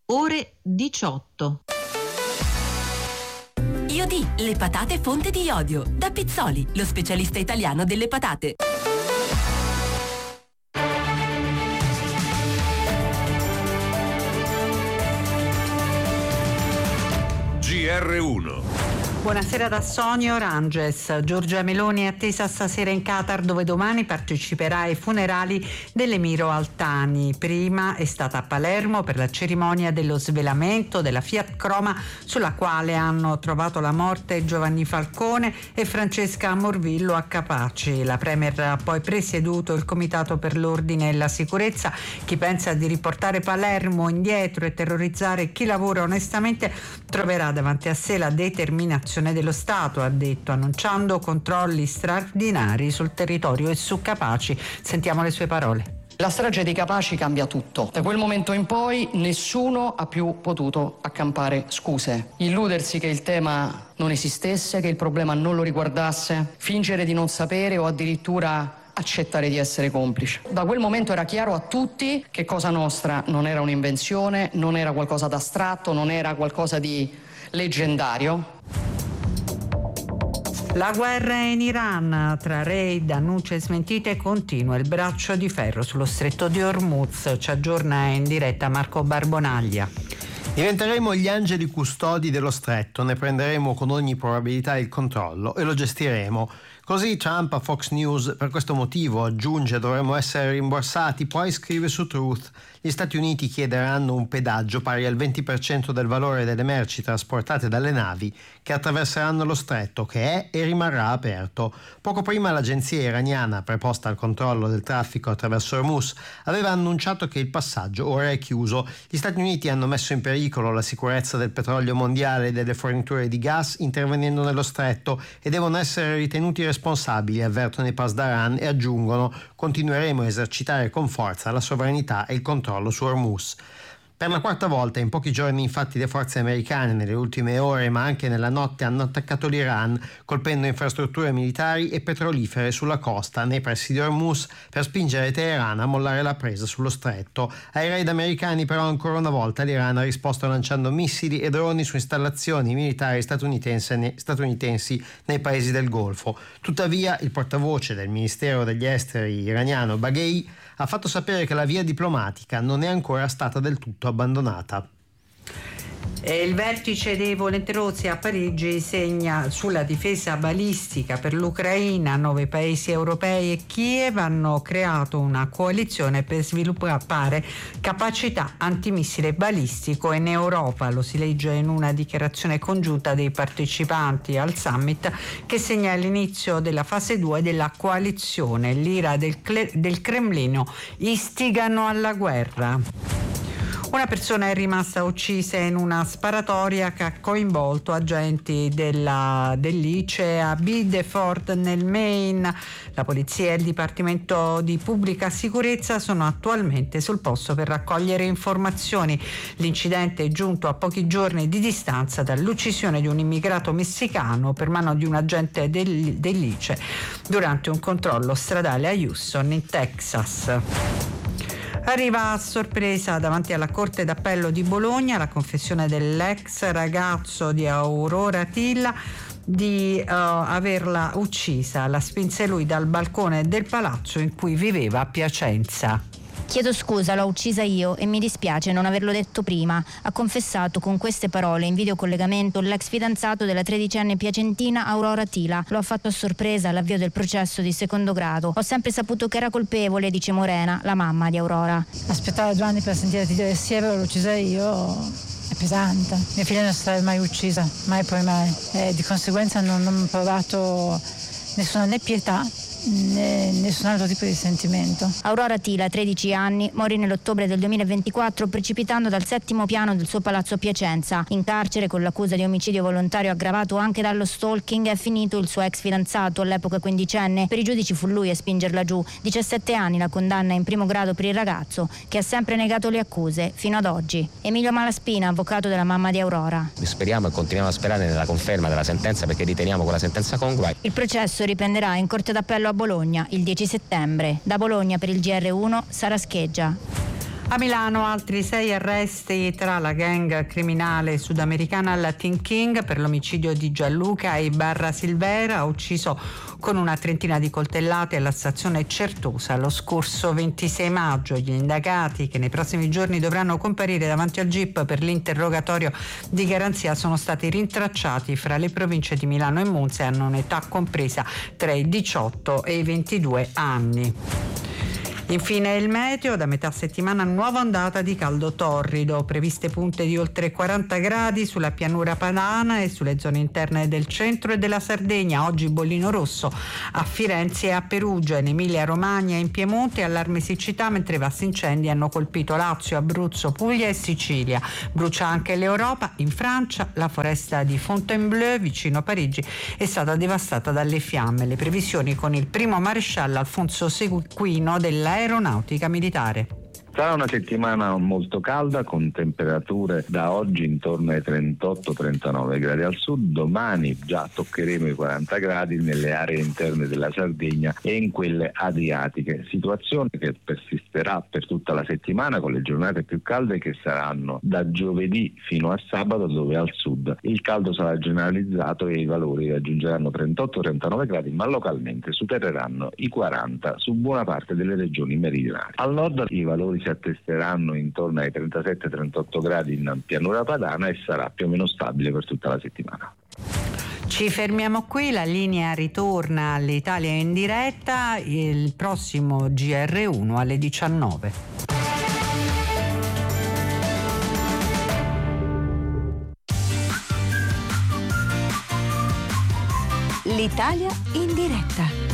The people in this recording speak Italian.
ore 18. Iodi, le patate fonte di iodio. Da Pizzoli, lo specialista italiano delle patate. GR1. Buonasera da Sonia Oranges. Giorgia Meloni è attesa stasera in Qatar, dove domani parteciperà ai funerali dell'Emiro Al-Thani. Prima è stata a Palermo per la cerimonia dello svelamento della Fiat Croma, sulla quale hanno trovato la morte Giovanni Falcone e Francesca Morvillo a Capaci. La Premier ha poi presieduto il Comitato per l'Ordine e la Sicurezza. Chi pensa di riportare Palermo indietro e terrorizzare chi lavora onestamente troverà davanti a sé la determinazione dello Stato, ha detto, annunciando controlli straordinari sul territorio e su Capaci. Sentiamo le sue parole. La strage di Capaci cambia tutto. Da quel momento in poi nessuno ha più potuto accampare scuse. Illudersi che il tema non esistesse, che il problema non lo riguardasse, fingere di non sapere o addirittura accettare di essere complice. Da quel momento era chiaro a tutti che Cosa Nostra non era un'invenzione, non era qualcosa d'astratto, non era qualcosa di leggendario. La guerra in Iran, tra raid, annunci e smentite, continua. Il braccio di ferro sullo stretto di Hormuz. Ci aggiorna in diretta Marco Barbonaglia. Diventeremo gli angeli custodi dello stretto, ne prenderemo con ogni probabilità il controllo e lo gestiremo. Così Trump a Fox News. Per questo motivo, aggiunge, dovremmo essere rimborsati. Poi scrive su Truth: gli Stati Uniti chiederanno un pedaggio pari al 20% del valore delle merci trasportate dalle navi che attraverseranno lo stretto, che è e rimarrà aperto. Poco prima l'agenzia iraniana preposta al controllo del traffico attraverso Hormuz aveva annunciato che il passaggio ora è chiuso. Gli Stati Uniti hanno messo in pericolo la sicurezza del petrolio mondiale e delle forniture di gas intervenendo nello stretto e devono essere ritenuti responsabili, avvertono i Pasdaran, e aggiungono: continueremo a esercitare con forza la sovranità e il controllo su Hormuz. Per la quarta volta in pochi giorni, infatti, le forze americane nelle ultime ore, ma anche nella notte, hanno attaccato l'Iran, colpendo infrastrutture militari e petrolifere sulla costa nei pressi di Hormuz per spingere Teheran a mollare la presa sullo stretto. Ai raid americani, però, ancora una volta l'Iran ha risposto lanciando missili e droni su installazioni militari statunitensi nei paesi del Golfo. Tuttavia, il portavoce del Ministero degli Esteri iraniano, Baghei, ha fatto sapere che la via diplomatica non è ancora stata del tutto abbandonata. Il vertice dei volenterosi a Parigi segna sulla difesa balistica per l'Ucraina. 9 paesi europei e Kiev hanno creato una coalizione per sviluppare capacità antimissile balistico in Europa. Lo si legge in una dichiarazione congiunta dei partecipanti al summit, che segna l'inizio della fase 2 della coalizione. L'ira del Cremlino: istigano alla guerra. Una persona è rimasta uccisa in una sparatoria che ha coinvolto agenti dell'ICE a Bideford nel Maine. La polizia e il Dipartimento di Pubblica Sicurezza sono attualmente sul posto per raccogliere informazioni. L'incidente è giunto a pochi giorni di distanza dall'uccisione di un immigrato messicano per mano di un agente dell'ICE durante un controllo stradale a Houston, in Texas. Arriva a sorpresa davanti alla Corte d'Appello di Bologna la confessione dell'ex ragazzo di Aurora Tilla di averla uccisa. La spinse lui dal balcone del palazzo in cui viveva a Piacenza. Chiedo scusa, l'ho uccisa io e mi dispiace non averlo detto prima, ha confessato con queste parole in videocollegamento l'ex fidanzato della 13enne piacentina Aurora Tila. Lo ha fatto a sorpresa all'avvio del processo di secondo grado. Ho sempre saputo che era colpevole, dice Morena, la mamma di Aurora. Aspettare 2 anni per sentire dire sì, l'ho uccisa io è pesante. Mia figlia non è stata mai uccisa, mai poi mai. E di conseguenza non ho provato nessuna né pietà nessun altro tipo di sentimento. Aurora Tila, 13 anni, morì nell'ottobre del 2024 precipitando dal 7° piano del suo palazzo a Piacenza. In carcere con l'accusa di omicidio volontario aggravato anche dallo stalking è finito il suo ex fidanzato, all'epoca 15enne. Per i giudici fu lui a spingerla giù. 17 anni la condanna in primo grado per il ragazzo, che ha sempre negato le accuse fino ad oggi. Emilio Malaspina, avvocato della mamma di Aurora. Speriamo e continuiamo a sperare nella conferma della sentenza, perché riteniamo quella sentenza congrua. Il processo riprenderà in Corte d'Appello a Bologna il 10 settembre. Da Bologna per il GR1 Sara Scheggia. A Milano altri 6 arresti tra la gang criminale sudamericana Latin King per l'omicidio di Gianluca Ibarra Silvera, ucciso con una trentina di coltellate alla stazione Certosa lo scorso 26 maggio. Gli indagati, che nei prossimi giorni dovranno comparire davanti al GIP per l'interrogatorio di garanzia, sono stati rintracciati fra le province di Milano e Monza e hanno un'età compresa tra i 18 e i 22 anni. Infine il meteo, da metà settimana nuova ondata di caldo torrido, previste punte di oltre 40 gradi sulla pianura padana e sulle zone interne del centro e della Sardegna. Oggi bollino rosso a Firenze e a Perugia, in Emilia Romagna e in Piemonte allarme siccità, mentre vasti incendi hanno colpito Lazio, Abruzzo, Puglia e Sicilia. Brucia anche l'Europa. In Francia la foresta di Fontainebleau vicino Parigi è stata devastata dalle fiamme. Le previsioni con il primo maresciallo Alfonso Seguino dell'Aeronautica Militare. Sarà una settimana molto calda con temperature da oggi intorno ai 38-39 gradi al sud. Domani già toccheremo i 40 gradi nelle aree interne della Sardegna e in quelle adriatiche, situazione che persisterà per tutta la settimana con le giornate più calde che saranno da giovedì fino a sabato, dove al sud il caldo sarà generalizzato e i valori raggiungeranno 38-39 gradi, ma localmente supereranno i 40 su buona parte delle regioni meridionali. Al nord i valori si attesteranno intorno ai 37-38 gradi in pianura padana e sarà più o meno stabile per tutta la settimana. Ci fermiamo qui, la linea ritorna all'Italia in diretta il prossimo GR1 alle 19. L'Italia in diretta.